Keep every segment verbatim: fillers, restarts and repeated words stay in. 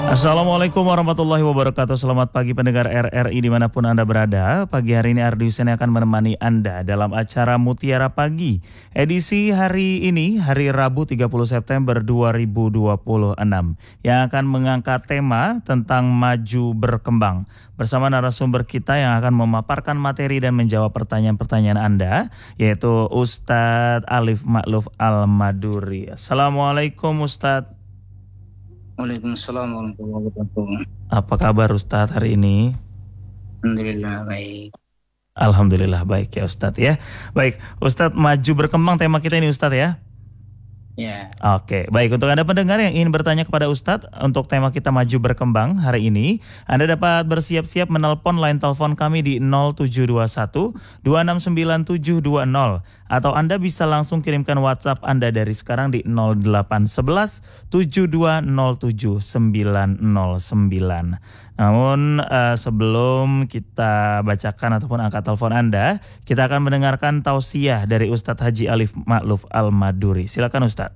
Assalamualaikum warahmatullahi wabarakatuh. Selamat pagi pendengar R R I dimanapun Anda berada. Pagi hari ini Ardi Hussein akan menemani Anda dalam acara Mutiara Pagi. Edisi hari ini, hari Rabu tiga puluh September dua ribu dua puluh enam. Yang akan mengangkat tema tentang maju berkembang. Bersama narasumber kita yang akan memaparkan materi dan menjawab pertanyaan-pertanyaan Anda. Yaitu Ustadz Alif Ma'luf Al-Maduri. Assalamualaikum Ustadz. Waalaikumsalam warahmatullahi wabarakatuh. Apa kabar Ustadz hari ini? Alhamdulillah baik. Alhamdulillah baik ya Ustadz ya. Baik, Ustadz maju berkembang tema kita ini Ustadz ya. Ya. Oke, baik. Untuk Anda pendengar yang ingin bertanya kepada Ustadz untuk tema kita maju berkembang hari ini, Anda dapat bersiap-siap menelpon line telepon kami di nol tujuh dua satu dua enam sembilan tujuh dua nol atau Anda bisa langsung kirimkan WhatsApp Anda dari sekarang di nol delapan satu satu tujuh dua nol tujuh sembilan nol sembilan. Namun uh, sebelum kita bacakan ataupun angkat telepon Anda, kita akan mendengarkan tausiah dari Ustadz Haji Alif Ma'luf Al-Maduri. Silakan Ustadz.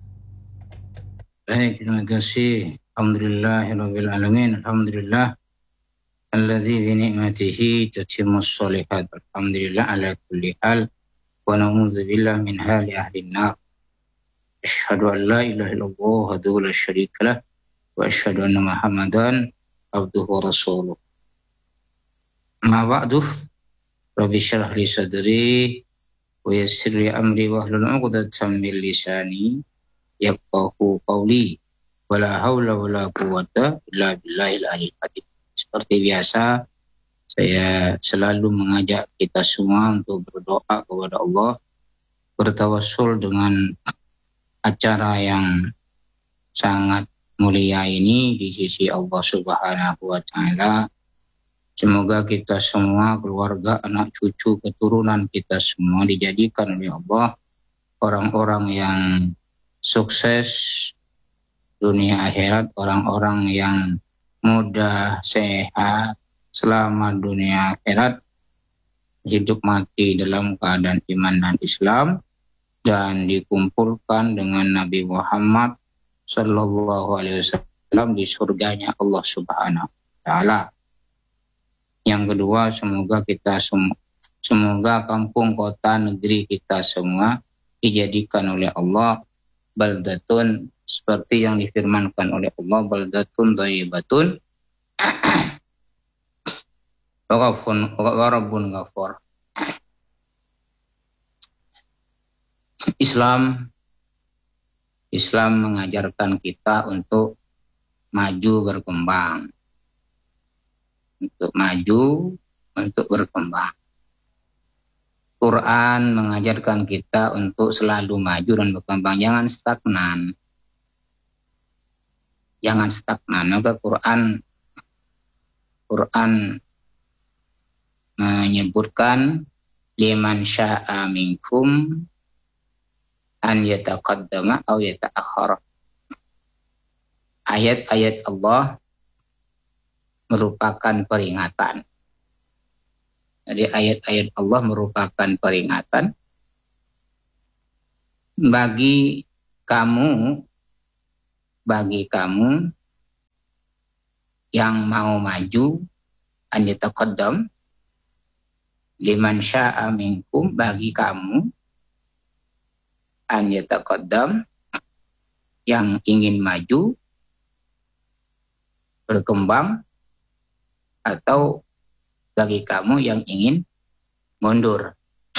Baik, terima kasih. Alhamdulillahirabbil alamin. Alhamdulillah alladzi bi ni'matihi tatimmus shalihat. Alhamdulillah ala kulli hal wa na'udzu billahi min hali ahli an-nar. Asyhadu an la ilaha illallah wahdahu la syarika lah wa asyhadu anna Muhammadan abduhu wa rasuluh. Ma ba'du. Rabbi syrah li sadri wa yassir li amri wahlul 'uqdatam min lisani yafqahu qawli. Wala haula wala quwwata illa billahil aliyyil azim. Seperti biasa, saya selalu mengajak kita semua untuk berdoa kepada Allah, bertawassul dengan acara yang sangat mulia ini di sisi Allah Subhanahu wa taala. Semoga kita semua, keluarga, anak cucu, keturunan kita semua dijadikan oleh Allah orang-orang yang sukses dunia akhirat, orang-orang yang mudah, sehat, selamat dunia akhirat, hidup mati dalam keadaan iman dan Islam, dan dikumpulkan dengan Nabi Muhammad Sallallahu Alaihi Wasallam di surganya Allah Subhanahu Wa Taala. Yang kedua, semoga kita semua, semoga kampung, kota, negeri kita semua dijadikan oleh Allah baldatun, seperti yang difirmankan oleh Allah, baldatun thayyibatun wa rabbun ghafur. Islam Islam mengajarkan kita untuk maju berkembang. Untuk maju, untuk berkembang. Quran mengajarkan kita untuk selalu maju dan berkembang. Jangan stagnan. Jangan stagnan. Maka Quran Quran menyebutkan liman sya'a minkum an yataqaddama aw yata'akhkhara. Ayat-ayat Allah merupakan peringatan. Jadi ayat-ayat Allah merupakan peringatan bagi kamu, bagi kamu yang mau maju, an yataqaddam, liman sya'a minkum, bagi kamu an yataqaddam, yang ingin maju, berkembang, atau bagi kamu yang ingin mundur.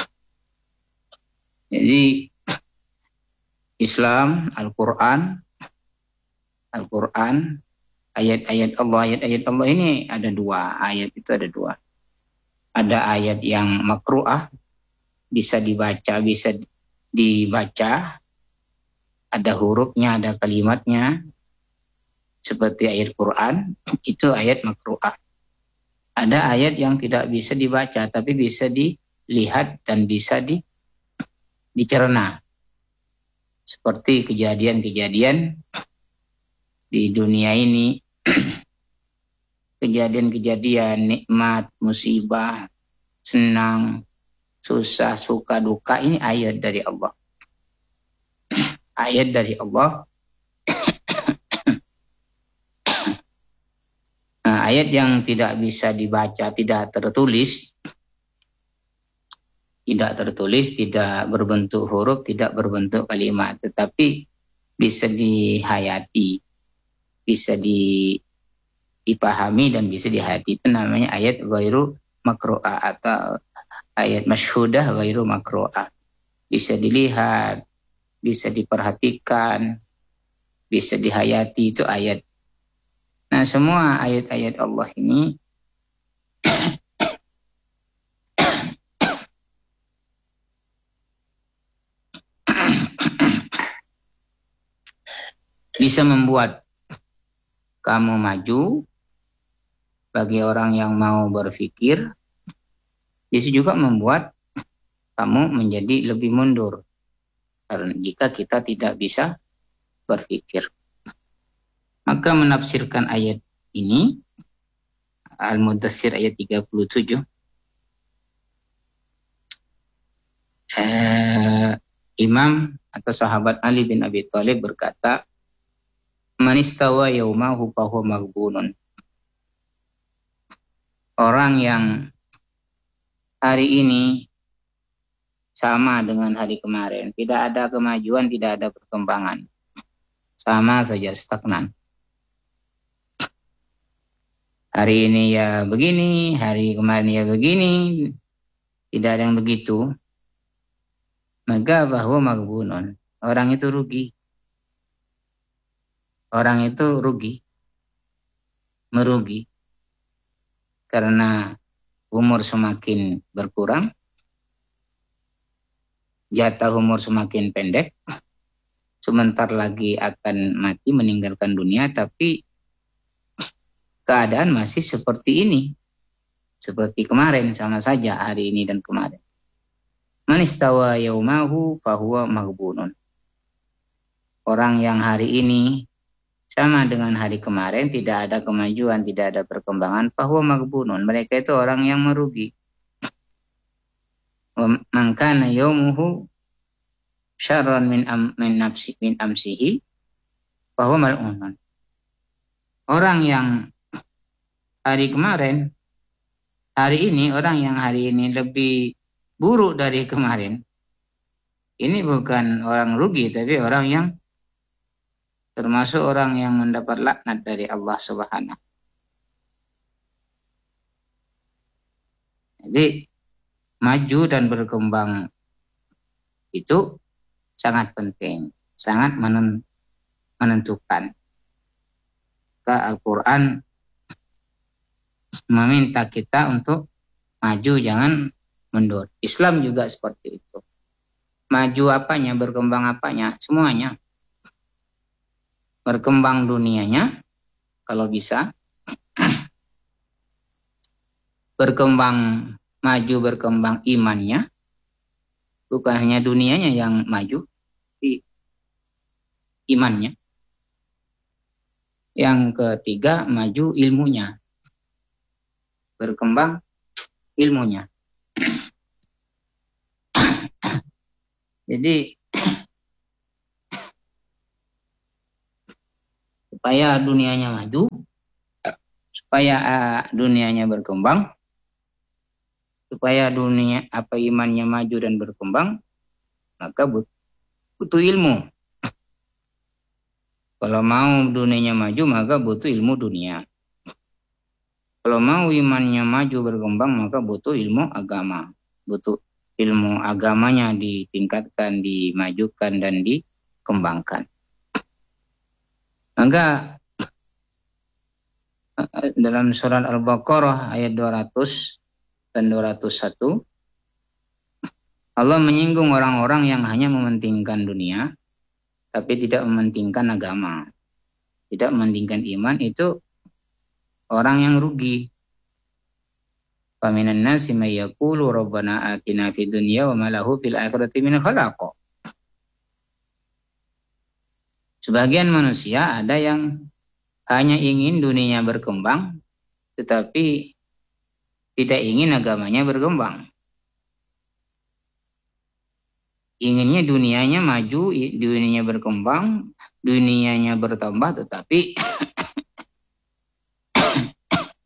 Jadi Islam, Al-Quran, Al-Quran, ayat-ayat Allah, ayat-ayat Allah ini ada dua, ayat itu ada dua. Ada ayat yang makru'ah, bisa dibaca, bisa dibaca, ada hurufnya, ada kalimatnya, seperti ayat Quran, itu ayat makru'ah. Ada ayat yang tidak bisa dibaca, tapi bisa dilihat dan bisa di, dicerna. Seperti kejadian-kejadian di dunia ini, kejadian-kejadian nikmat, musibah, senang, susah, suka, duka, ini ayat dari Allah. Ayat dari Allah Nah, ayat yang tidak bisa dibaca, tidak tertulis, tidak tertulis, tidak berbentuk huruf, tidak berbentuk kalimat, tetapi bisa dihayati, bisa di, dipahami dan bisa dihayati. Itu namanya ayat ghairu makru'ah atau ayat masyhudah ghairu makru'ah. Bisa dilihat, bisa diperhatikan, bisa dihayati, itu ayat. Nah, semua ayat-ayat Allah ini bisa membuat kamu maju bagi orang yang mau berpikir, bisa juga membuat kamu menjadi lebih mundur karena jika kita tidak bisa berpikir. Maka menafsirkan ayat ini, Al-Mudaththir ayat tiga puluh tujuh, eh, Imam atau sahabat Ali bin Abi Thalib berkata, "Man istawa yaumahu fahuwa maghbunun." Orang yang hari ini sama dengan hari kemarin, tidak ada kemajuan, tidak ada perkembangan, sama saja stagnan. Hari ini ya begini, hari kemarin ya begini, tidak ada yang begitu. Maka bahwa maghbunun, orang itu rugi. Orang itu rugi, merugi, karena umur semakin berkurang, jatah umur semakin pendek, sebentar lagi akan mati meninggalkan dunia, tapi keadaan masih seperti ini, seperti kemarin, sama saja hari ini dan kemarin. Man istawa yaumahu fahuwa maghbunun. Orang yang hari ini sama dengan hari kemarin, tidak ada kemajuan, tidak ada perkembangan, fahuwa maghbunun. Mereka itu orang yang merugi. Man kana yaumuhu syarran min am, min nafsi min amsihi fahuwa mal'unun. Orang yang hari kemarin, hari ini, orang yang hari ini lebih buruk dari kemarin, ini bukan orang rugi, tapi orang yang termasuk orang yang mendapat laknat dari Allah Subhanahu. Jadi maju dan berkembang itu sangat penting, sangat menentukan. Ke Al-Quran meminta kita untuk maju, jangan mundur. Islam juga seperti itu. Maju apanya, berkembang apanya, semuanya. Berkembang dunianya, kalau bisa. Berkembang, maju berkembang imannya. Bukan hanya dunianya yang maju, tapi imannya. Yang ketiga, maju ilmunya. Berkembang ilmunya. Jadi supaya dunianya maju, supaya uh, dunianya berkembang, supaya dunia apa imannya maju dan berkembang, maka but, butuh ilmu. Kalau mau dunianya maju, maka butuh ilmu dunia. Kalau mau imannya maju berkembang, maka butuh ilmu agama. Butuh ilmu agamanya ditingkatkan, dimajukan, dan dikembangkan. Maka dalam surat Al-Baqarah ayat dua ratus dan dua ratus satu, Allah menyinggung orang-orang yang hanya mementingkan dunia, tapi tidak mementingkan agama, tidak mementingkan iman, itu orang yang rugi. Faminan nasi may yaqulu rabbana atina fid dunya wa ma lahu fil akhirati min khalaq. Sebagian manusia ada yang hanya ingin dunianya berkembang, tetapi tidak ingin agamanya berkembang. Inginnya dunianya maju, dunianya berkembang, dunianya bertambah, tetapi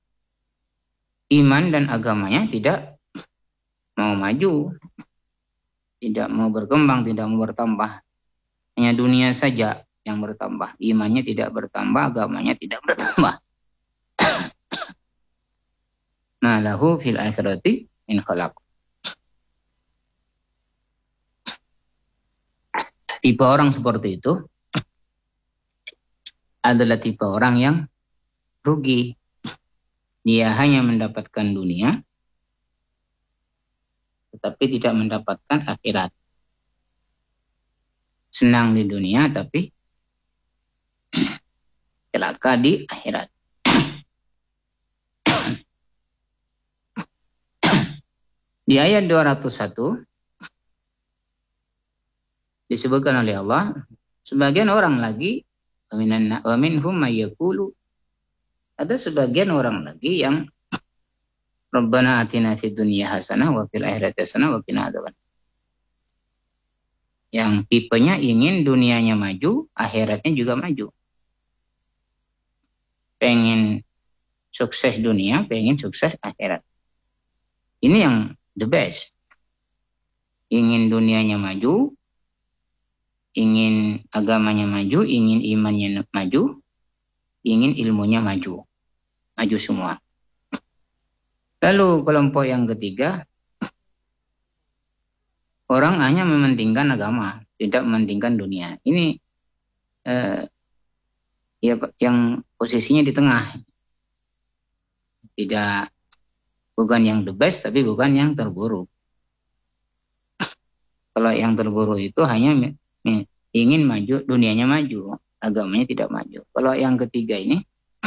iman dan agamanya tidak mau maju, tidak mau berkembang, tidak mau bertambah. Hanya dunia saja yang bertambah. Imannya tidak bertambah, agamanya tidak bertambah. Nah, lahu fil akhirati in khalaq. Tipe orang seperti itu adalah tipe orang yang rugi. Dia hanya mendapatkan dunia, tetapi tidak mendapatkan akhirat. Senang di dunia, tapi celaka di akhirat. Di ayat dua ratus satu disebutkan oleh Allah, sebagian orang lagi, wa minhum may yaqulu, ada sebagian orang lagi yang Rabbana atina fid dunya hasanah wa fil akhirati hasanah wa qina adzaban. Yang tipenya ingin dunianya maju, akhiratnya juga maju. Pengen sukses dunia, pengen sukses akhirat. Ini yang the best. Ingin dunianya maju, ingin agamanya maju, ingin imannya maju, ingin ilmunya maju. Maju semua. Lalu kelompok yang ketiga, orang hanya mementingkan agama, tidak mementingkan dunia. Ini eh, ya, yang posisinya di tengah. Tidak, bukan yang the best, tapi bukan yang terburuk. Kalau yang terburuk itu hanya ingin maju, dunianya maju, agamanya tidak maju. Kalau yang ketiga ini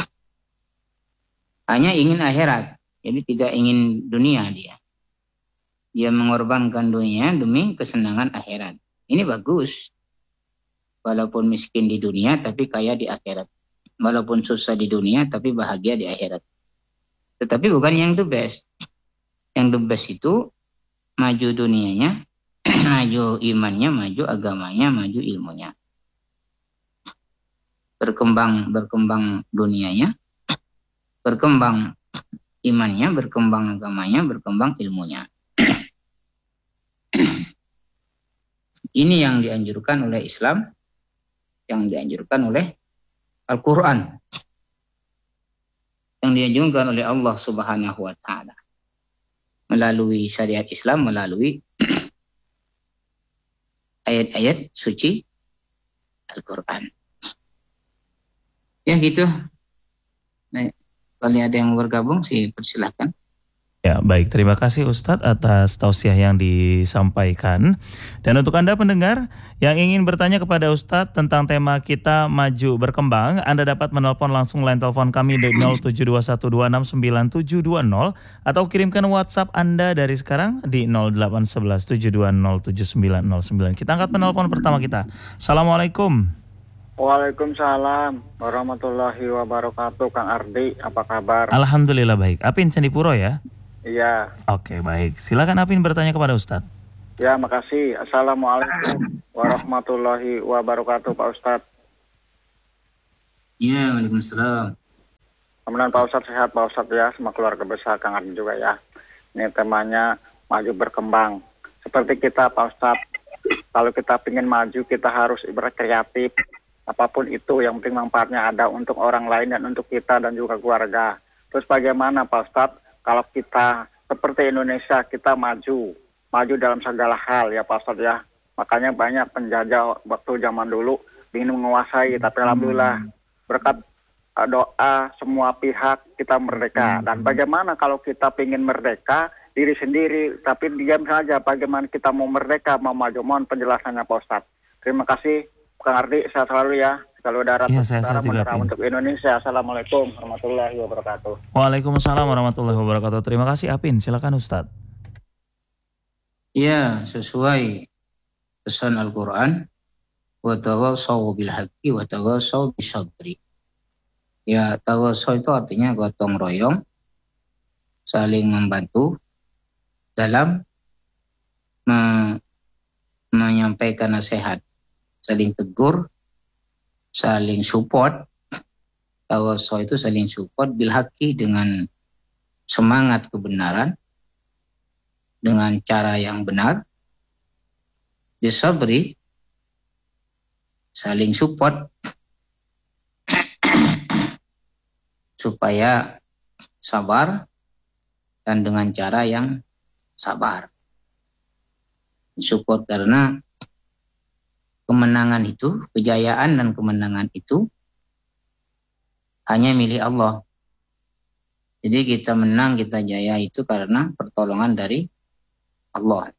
hanya ingin akhirat, jadi tidak ingin dunia dia. Dia mengorbankan dunia demi kesenangan akhirat. Ini bagus. Walaupun miskin di dunia tapi kaya di akhirat. Walaupun susah di dunia tapi bahagia di akhirat. Tetapi bukan yang the best. Yang the best itu maju dunianya, maju imannya, maju agamanya, maju ilmunya. Berkembang berkembang dunianya, berkembang imannya, berkembang agamanya, berkembang ilmunya. Ini yang dianjurkan oleh Islam, yang dianjurkan oleh Al-Quran, yang dianjurkan oleh Allah Subhanahu wa Ta'ala melalui syariat Islam, melalui ayat-ayat suci Al-Quran. Ya gitu. Nah, kalau ada yang bergabung sih persilahkan. Ya, baik. Terima kasih Ustadz atas tausiah yang disampaikan. Dan untuk Anda pendengar yang ingin bertanya kepada Ustadz tentang tema kita maju berkembang, Anda dapat menelpon langsung line telepon kami di nol tujuh dua satu dua enam sembilan tujuh dua nol atau kirimkan WhatsApp Anda dari sekarang di nol delapan satu satu tujuh dua nol tujuh sembilan nol sembilan. Kita angkat penelpon pertama kita. Assalamualaikum. Waalaikumsalam warahmatullahi wabarakatuh. Kang Ardi, apa kabar? Alhamdulillah baik. Apin Candipuro ya? Iya. Oke, baik. Silakan Apin bertanya kepada Ustadz. Ya, makasih. Assalamualaikum warahmatullahi wabarakatuh, Pak Ustadz. Ya, waalaikumsalam. Kemudian Pak Ustadz sehat, Pak Ustadz ya, sama keluarga besar Kang Ardi juga ya. Ini temanya maju berkembang. Seperti kita, Pak Ustadz, kalau kita ingin maju, kita harus ibarat kreatif. Apapun itu, yang penting manfaatnya ada untuk orang lain dan untuk kita dan juga keluarga. Terus bagaimana Pak Ustadz kalau kita seperti Indonesia, kita maju, maju dalam segala hal ya Pak Ustadz ya. Makanya banyak penjajah waktu zaman dulu ingin menguasai, tapi alhamdulillah berkat doa semua pihak kita merdeka. Dan bagaimana kalau kita ingin merdeka diri sendiri, tapi diam saja, bagaimana kita mau merdeka, mau maju? Mohon penjelasannya Pak Ustadz. Terima kasih Kang Ardi, sehat selalu ya. Kalau darat ya, saya juga untuk Indonesia. Assalamualaikum warahmatullahi wabarakatuh. Waalaikumsalam warahmatullahi wabarakatuh. Terima kasih Apin. Silakan Ustadz. Ya, sesuai pesan Al-Quran, wa tawassaw bil haqqi wa tawassaw bis sabri. Ya, tawassaw itu artinya gotong royong, saling membantu dalam me- menyampaikan nasihat, saling tegur, saling support. Tawassaw itu saling support bil haqqi dengan semangat kebenaran dengan cara yang benar, disabri, saling support supaya sabar dan dengan cara yang sabar. Support karena kemenangan itu, kejayaan dan kemenangan itu hanya milik Allah. Jadi kita menang, kita jaya itu karena pertolongan dari Allah.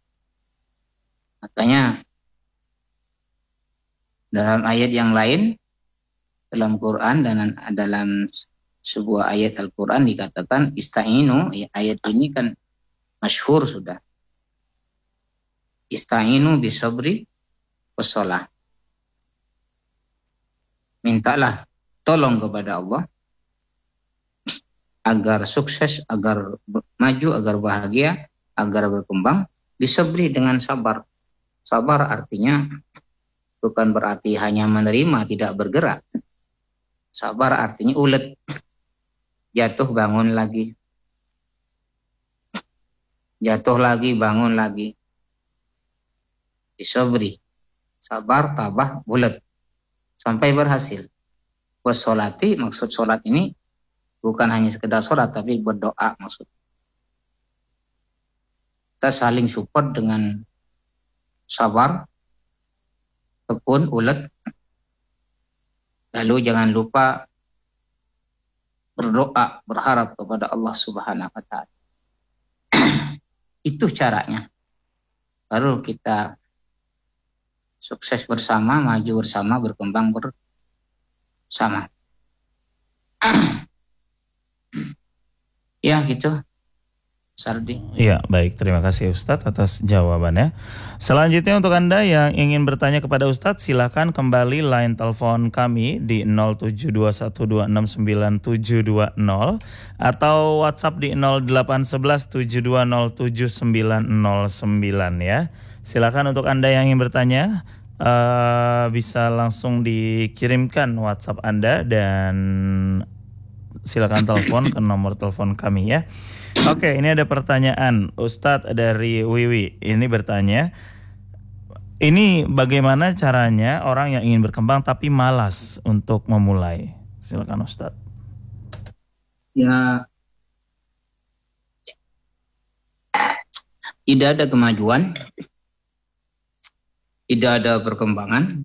Makanya dalam ayat yang lain, dalam Quran dan dalam sebuah ayat Al-Quran dikatakan ista'inu, ayat ini kan masyhur sudah. Ista'inu bisabri wassalah. Mintalah tolong kepada Allah agar sukses, agar maju, agar bahagia, agar berkembang, disabri dengan sabar. Sabar artinya bukan berarti hanya menerima, tidak bergerak. Sabar artinya ulet. Jatuh bangun lagi. Jatuh lagi, bangun lagi. Disabri. Sabar, tabah, ulet. Sampai berhasil. Wassolati, maksud sholat ini bukan hanya sekedar sholat, tapi berdoa maksud. Kita saling support dengan sabar, tekun, ulet. Lalu jangan lupa berdoa, berharap kepada Allah Subhanahu wa Ta'ala. Itu caranya. Baru kita sukses bersama, maju bersama, berkembang bersama. Ya gitu, Sardi. Iya, baik. Terima kasih Ustadz atas jawabannya. Selanjutnya untuk Anda yang ingin bertanya kepada Ustadz, silakan kembali line telepon kami di nol tujuh dua satu dua enam sembilan tujuh dua nol atau WhatsApp di nol delapan satu satu tujuh dua nol tujuh sembilan nol sembilan ya. Silakan untuk Anda yang ingin bertanya, uh, bisa langsung dikirimkan WhatsApp Anda dan silakan telepon ke nomor telepon kami ya. Oke, ini ada pertanyaan Ustadz dari Wiwi. Ini bertanya, ini bagaimana caranya orang yang ingin berkembang tapi malas untuk memulai? Silakan Ustadz. Ya, tidak ada kemajuan, tidak ada perkembangan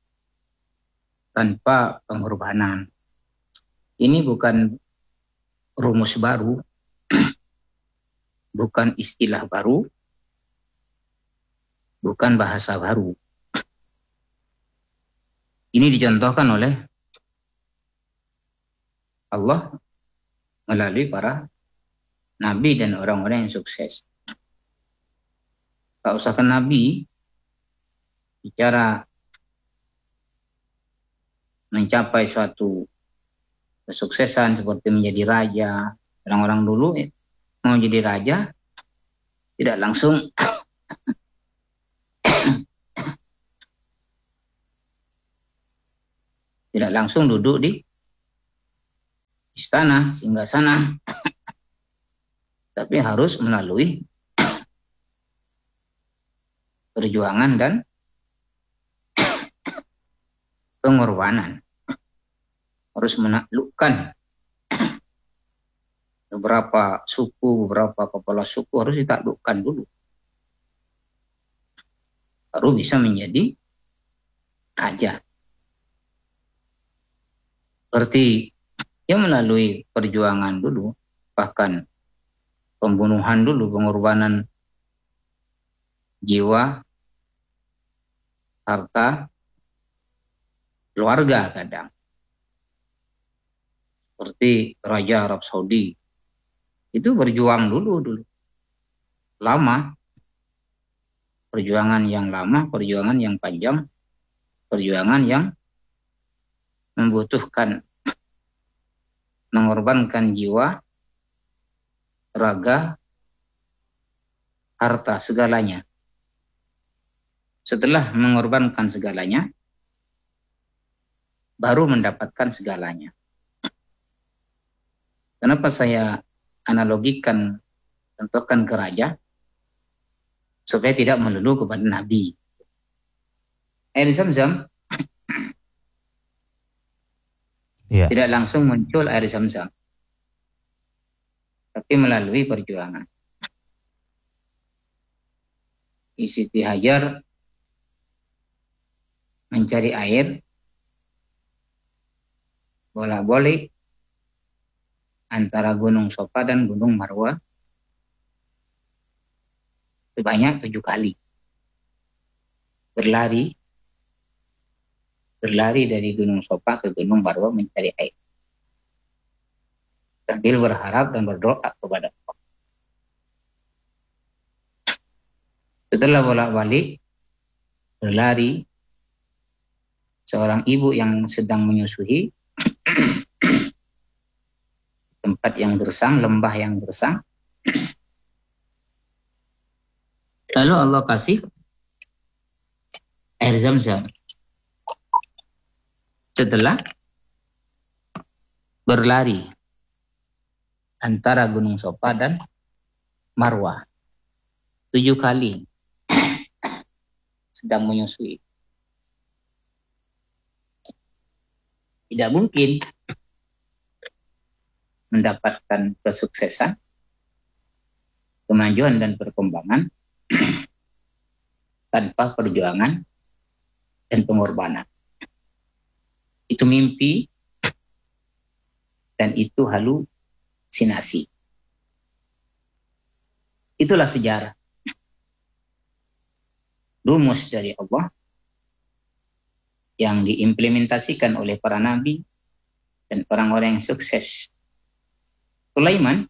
tanpa pengorbanan. Ini bukan rumus baru, bukan istilah baru, bukan bahasa baru. Ini dicontohkan oleh Allah melalui para nabi dan orang-orang yang sukses. Tak usahkan nabi bicara mencapai suatu kesuksesan seperti menjadi raja. Orang-orang dulu mau jadi raja tidak langsung tidak langsung duduk di istana, singgasana, tapi harus melalui perjuangan dan pengorbanan. Harus menaklukkan beberapa suku, beberapa kepala suku harus ditaklukkan dulu. Baru bisa menjadi raja. Seperti yang melalui perjuangan dulu, bahkan pembunuhan dulu, pengorbanan jiwa, harta, keluarga kadang. Seperti Raja Arab Saudi. Itu berjuang dulu dulu. Lama. Perjuangan yang lama, perjuangan yang panjang, perjuangan yang membutuhkan mengorbankan jiwa, raga, harta, segalanya. Setelah mengorbankan segalanya, baru mendapatkan segalanya. Kenapa saya analogikan, contohkan ke raja, supaya tidak melulu kepada Nabi. Air Zam-Zam Ya. tidak langsung muncul air Zam-Zam, tapi melalui perjuangan. Siti Hajar mencari air, bolak-balik antara Gunung Sofa dan Gunung Marwa sebanyak tujuh kali. Berlari, berlari dari Gunung Sofa ke Gunung Marwa mencari air, sambil berharap dan berdoa kepada Allah. Setelah bolak-balik berlari, seorang ibu yang sedang menyusui, tempat yang gersang, lembah yang gersang, lalu Allah kasih air Zam-Zam. Setelah berlari antara Gunung Sofa dan Marwa tujuh kali sedang menyusui. Tidak mungkin mendapatkan kesuksesan, kemajuan dan perkembangan tanpa perjuangan dan pengorbanan. Itu mimpi dan itu halusinasi. Itulah sejarah. Rumus dari Allah yang diimplementasikan oleh para nabi dan orang-orang yang sukses. Sulaiman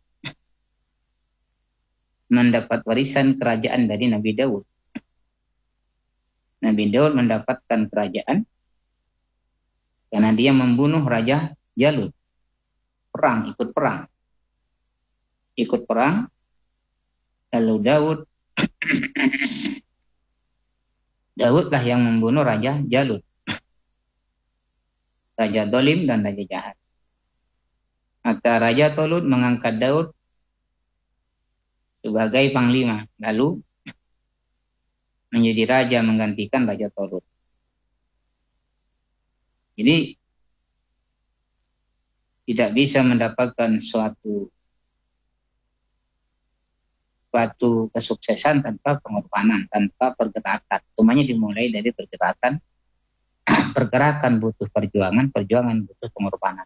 mendapat warisan kerajaan dari Nabi Daud. Nabi Daud mendapatkan kerajaan karena dia membunuh Raja Jalut. Perang, ikut perang. Ikut perang. Lalu Daud Daudlah yang membunuh Raja Jalut. Raja Dolim dan Raja Jahat. Maka Raja Tolut mengangkat Daud sebagai panglima. Lalu menjadi raja menggantikan Raja Tolut. Jadi tidak bisa mendapatkan suatu suatu kesuksesan tanpa pengorbanan, tanpa pergerakan. Semuanya dimulai dari pergerakan. Pergerakan butuh perjuangan, perjuangan butuh pengorbanan.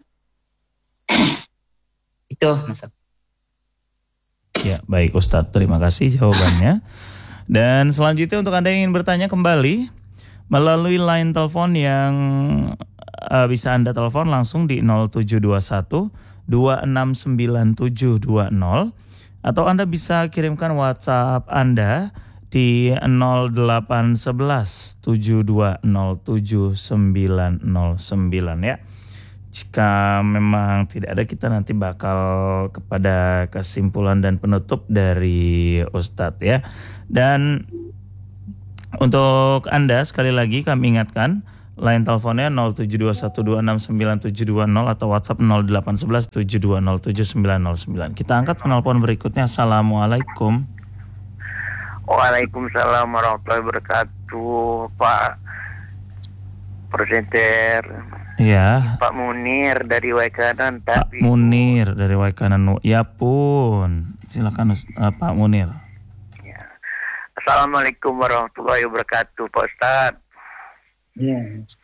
Itu maksud. Ya, baik Ustadz, terima kasih jawabannya. Dan selanjutnya untuk Anda yang ingin bertanya kembali melalui line telepon yang uh, bisa Anda telepon langsung di nol tujuh dua satu dua enam sembilan tujuh dua nol atau Anda bisa kirimkan WhatsApp Anda di nol delapan satu satu tujuh dua nol tujuh sembilan nol sembilan ya. Jika memang tidak ada, kita nanti bakal kepada kesimpulan dan penutup dari Ustadz ya. Dan untuk Anda sekali lagi kami ingatkan line teleponnya nol tujuh dua satu dua enam sembilan tujuh dua nol atau WhatsApp nol delapan satu satu tujuh dua nol tujuh sembilan nol sembilan. Kita angkat penelpon berikutnya. Assalamualaikum. Waalaikumsalam warahmatullahi wabarakatuh, Pak Presenter. Ya. Pak Munir dari Waikanan. Pak tapi Munir dari Waikanan. Ya pun. Silakan uh, Pak Munir. Ya. Assalamualaikum warahmatullahi wabarakatuh, Pak Ustadz. Ya.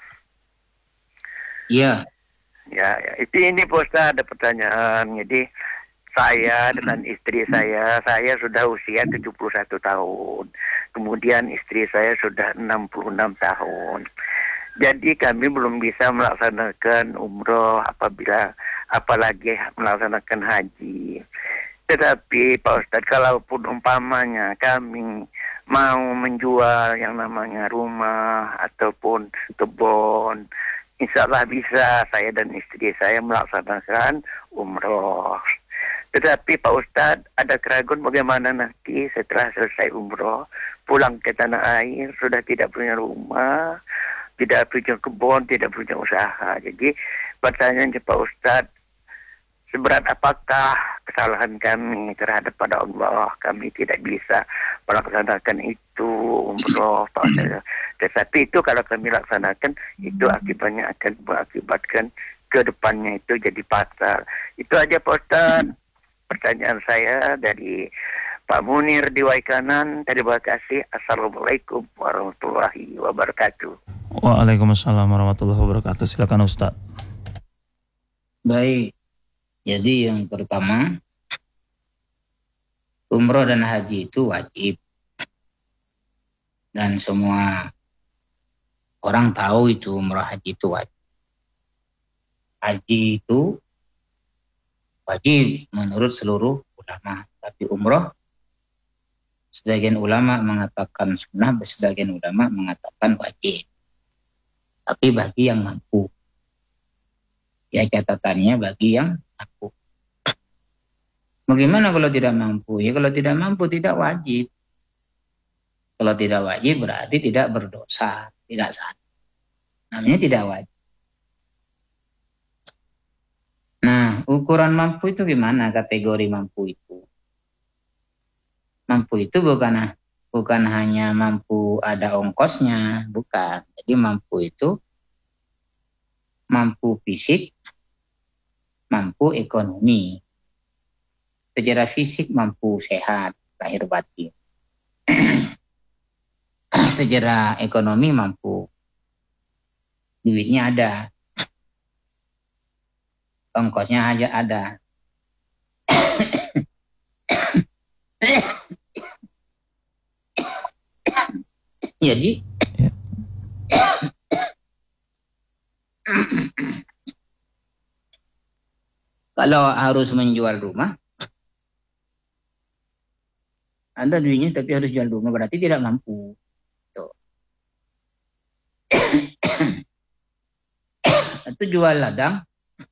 Ya. Ya, ya. Itu ini Pak Ustadz ada pertanyaan. Jadi saya dengan istri saya, saya sudah usia tujuh puluh satu tahun. Kemudian istri saya sudah enam puluh enam tahun. Jadi kami belum bisa melaksanakan umroh apabila apalagi melaksanakan haji. Tetapi Pak Ustadz, kalaupun umpamanya kami mau menjual yang namanya rumah ataupun kebun, insya Allah bisa saya dan istri saya melaksanakan umroh. Tetapi Pak Ustadz, ada keraguan bagaimana nanti setelah selesai umroh, pulang ke tanah air, sudah tidak punya rumah, tidak punya kebun, tidak punya usaha. Jadi pertanyaan Pak Ustadz, seberat apakah kesalahan kami terhadap pada Allah. Kami tidak bisa melaksanakan itu umroh, Pak Ustaz. Tetapi itu kalau kami laksanakan, itu akibatnya akan mengakibatkan ke depannya itu jadi fatal. Itu aja Pak Ustaz. Pertanyaan saya dari Pak Munir di Waikanan. Terima kasih. Assalamualaikum warahmatullahi wabarakatuh. Waalaikumsalam warahmatullahi wabarakatuh. Silakan Ustaz. Baik. Jadi yang pertama, umroh dan haji itu wajib. Dan semua orang tahu itu umroh haji itu wajib. Haji itu wajib menurut seluruh ulama. Tapi umroh, sebagian ulama mengatakan sunnah, sebagian ulama mengatakan wajib. Tapi bagi yang mampu. Ya catatannya bagi yang mampu. Bagaimana kalau tidak mampu? Ya kalau tidak mampu tidak wajib. Kalau tidak wajib berarti tidak berdosa, tidak sah. Namanya tidak wajib. Nah, ukuran mampu itu gimana? Kategori mampu itu. Mampu itu bukan bukan hanya mampu ada ongkosnya, bukan. Jadi mampu itu mampu fisik, mampu ekonomi. Secara fisik mampu sehat, lahir batin. Secara ekonomi mampu. Duitnya ada. Ongkosnya aja ada. Jadi Ya. kalau harus menjual rumah, Anda duitnya tapi harus jual rumah, berarti tidak mampu. Tuh. Itu jual ladang.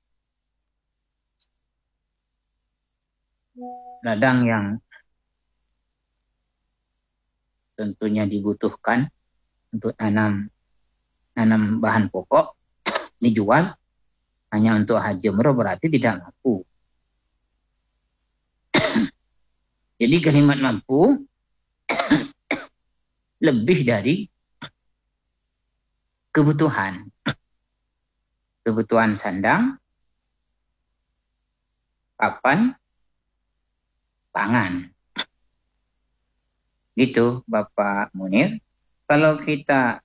Ladang yang tentunya dibutuhkan untuk nanam nanam bahan pokok, dijual hanya untuk haji umroh, berarti tidak mampu. Jadi kalimat mampu lebih dari kebutuhan. Kebutuhan sandang, papan, pangan. Gitu Bapak Munir. Kalau kita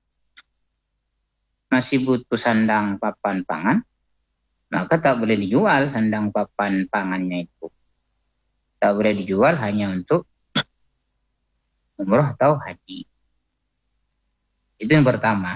masih butuh sandang, papan, pangan, maka tak boleh dijual sandang, papan, pangannya itu. Tak boleh dijual hanya untuk umroh atau haji. Itu yang pertama.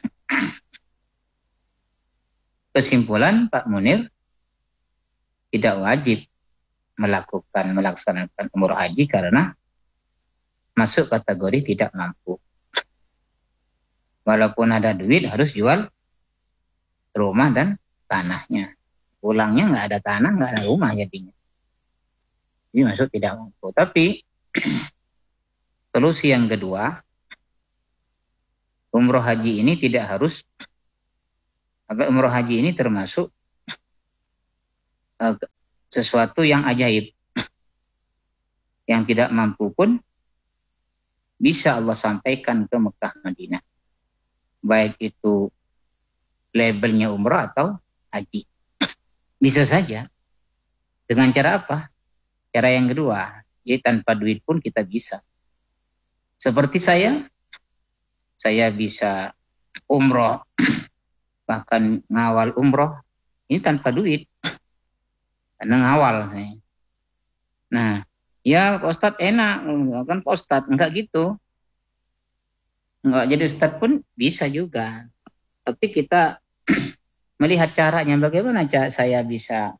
Kesimpulan Pak Munir, tidak wajib melakukan melaksanakan umroh haji karena masuk kategori tidak mampu. Walaupun ada duit harus jual rumah dan tanahnya. Pulangnya nggak ada tanah, nggak ada rumah jadinya. Jadi masuk tidak mampu. Tapi solusi yang kedua, umroh haji ini tidak harus, apa, umroh haji ini termasuk uh, sesuatu yang ajaib. Yang tidak mampu pun bisa Allah sampaikan ke Mekah Madinah. Baik itu labelnya umroh atau haji. Bisa saja. Dengan cara apa? Cara yang kedua, jadi tanpa duit pun kita bisa. Seperti saya, saya bisa umroh, bahkan ngawal umroh, ini tanpa duit. Karena ngawal saya. Nah, ya Pak Ustadz enak, kan Pak Ustadz, enggak gitu. Enggak jadi Ustadz pun bisa juga. Tapi kita melihat caranya, bagaimana cara saya bisa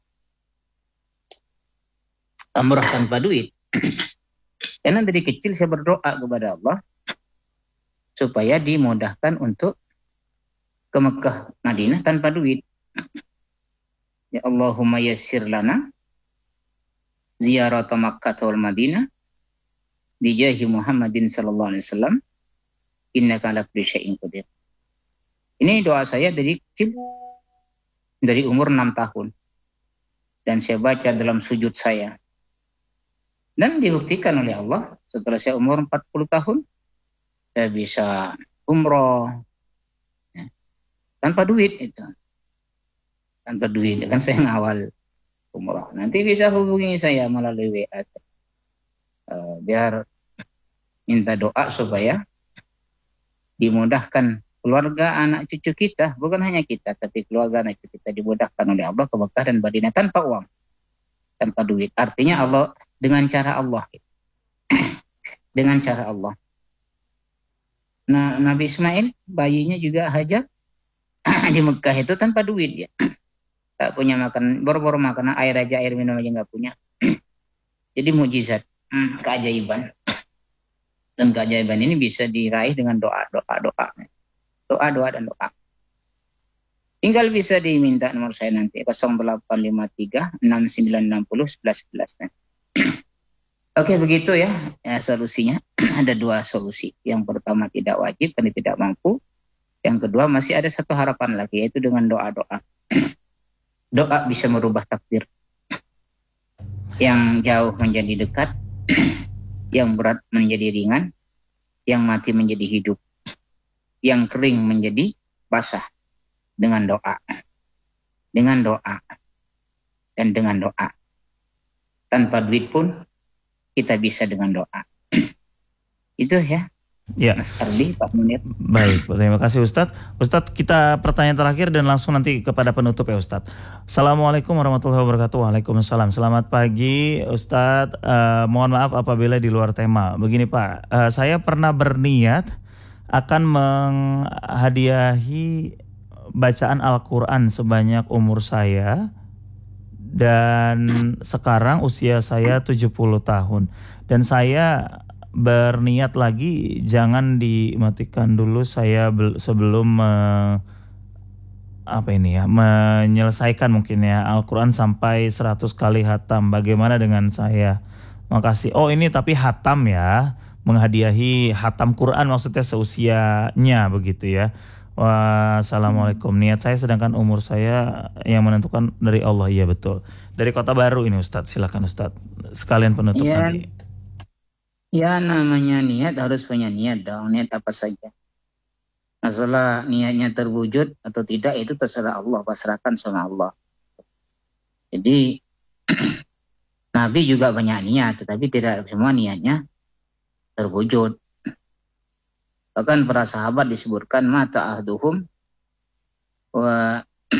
umroh tanpa duit. Karena dari kecil saya berdoa kepada Allah supaya dimudahkan untuk ke Mekah Madinah tanpa duit. Ya Allahumma yassir lana ziyarat Makkah wal Madinah di jahi Muhammadin sallallahu alaihi wasallam innaka ala kulli syai'in qadir. Ini doa saya dari kecil, dari umur enam tahun. Dan saya baca dalam sujud saya, Dan dibuktikan oleh Allah, setelah saya umur empat puluh tahun, saya bisa umroh ya, tanpa duit itu. Tanpa duit, kan saya ngawal umroh. Nanti bisa hubungi saya melalui W A. Uh, biar minta doa supaya dimudahkan keluarga anak cucu kita, bukan hanya kita, tapi keluarga anak cucu kita dimudahkan oleh Allah keberkahan dan badinah tanpa uang, tanpa duit. Artinya Allah dengan cara Allah, dengan cara Allah. Nah, Nabi Ismail bayinya juga Hajar di Mekah itu tanpa duit ya, tak punya makan, boro-boro makanan, air aja, air minum aja nggak punya. Jadi mukjizat, hmm, keajaiban. Dan keajaiban ini bisa diraih dengan doa, doa, doa. Doa, doa, dan doa. Tinggal bisa diminta nomor saya nanti. nol delapan lima tiga enam sembilan enam nol satu satu satu. Oke, begitu ya, ya solusinya. Ada dua solusi. Yang pertama tidak wajib, karena tidak mampu. Yang kedua masih ada satu harapan lagi, yaitu dengan doa-doa. Doa bisa merubah takdir. Yang jauh menjadi dekat. Yang berat menjadi ringan, yang mati menjadi hidup, yang kering menjadi basah dengan doa, dengan doa, dan dengan doa. Tanpa duit pun kita bisa dengan doa. Itu ya. Ya. Mas Ardi, Pak Munir. Baik, terima kasih Ustadz. Ustadz, kita pertanyaan terakhir dan langsung nanti kepada penutup ya Ustadz. Assalamualaikum warahmatullahi wabarakatuh. Waalaikumsalam. Selamat pagi Ustadz. Uh, mohon maaf apabila di luar tema. Begini Pak, uh, saya pernah berniat akan menghadiahi bacaan Al-Quran sebanyak umur saya. Dan sekarang usia saya tujuh puluh tahun. Dan saya berniat lagi jangan dimatikan dulu saya sebelum uh, apa ini ya menyelesaikan mungkin ya Al-Quran sampai seratus kali hatam. Bagaimana dengan saya? Makasih. Oh ini tapi hatam ya, menghadiahi hatam Quran maksudnya seusianya begitu ya. Wassalamualaikum. Niat saya sedangkan umur saya yang menentukan dari Allah. Iya betul. Dari Kota Baru ini Ustadz. Silakan Ustadz. Sekalian penutup ya. Nanti. Ya namanya niat harus punya niat dong. Niat apa saja. Masalah niatnya terwujud atau tidak itu terserah Allah. Pasrahkan sama Allah. Jadi Nabi juga banyak niat. Tetapi tidak semua niatnya terwujud. Bahkan para sahabat disebutkan mata ahduhum wa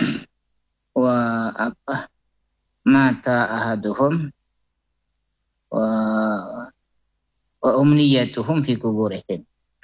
wa apa mata ahaduhum wa wa umniyatuhum fi kuburihim.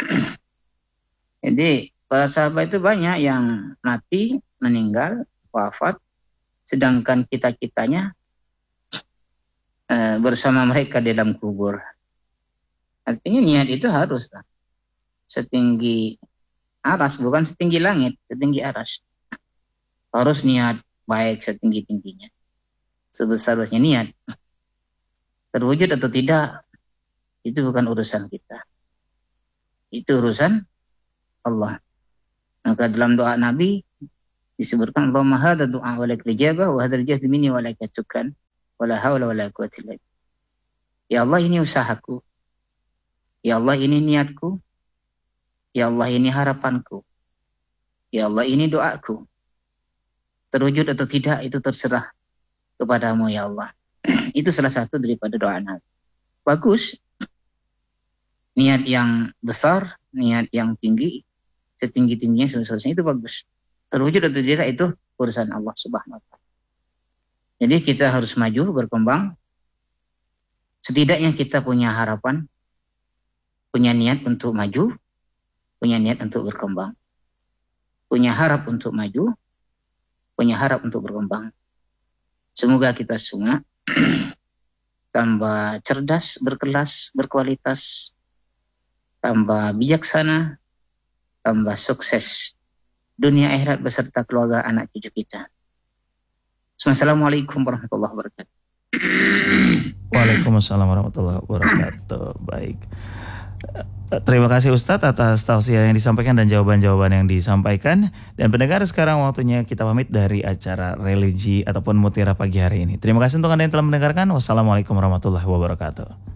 Jadi para sahabat itu banyak yang mati, meninggal, wafat, sedangkan kita-kitanya eh, bersama mereka di dalam kubur. Artinya niat itu harus lah. Setinggi aras, bukan setinggi langit, setinggi aras. Harus niat baik setinggi-tingginya. Sebesar-besarnya niat. Terwujud atau tidak, itu bukan urusan kita. Itu urusan Allah. Maka dalam doa Nabi disebutkan Allahumma hadza du'a wa lak ijabah wa hadzal jahdu minni wa lak syukran wa la haula wa la quwwata illa billah. Ya Allah ini usahaku. Ya Allah ini niatku. Ya Allah ini harapanku. Ya Allah ini doaku. Terwujud atau tidak itu terserah kepadamu ya Allah. Itu salah satu daripada doa Nabi. Bagus. Niat yang besar, niat yang tinggi, setinggi-tingginya seharusnya itu bagus. Terwujud atau tidak itu urusan Allah Subhanahu wa taala. Jadi kita harus maju, berkembang. Setidaknya kita punya harapan, punya niat untuk maju, punya niat untuk berkembang. Punya harap untuk maju, punya harap untuk berkembang. Semoga kita semua tambah cerdas, berkelas, berkualitas, tambah bijaksana, tambah sukses dunia akhirat beserta keluarga anak cucu kita. Assalamualaikum warahmatullahi wabarakatuh. Waalaikumsalam warahmatullahi wabarakatuh. Baik. Terima kasih Ustadz atas tausiah yang disampaikan dan jawaban-jawaban yang disampaikan. Dan pendengar, sekarang waktunya kita pamit dari acara religi ataupun mutiara pagi hari ini. Terima kasih untuk Anda yang telah mendengarkan. Wassalamualaikum warahmatullahi wabarakatuh.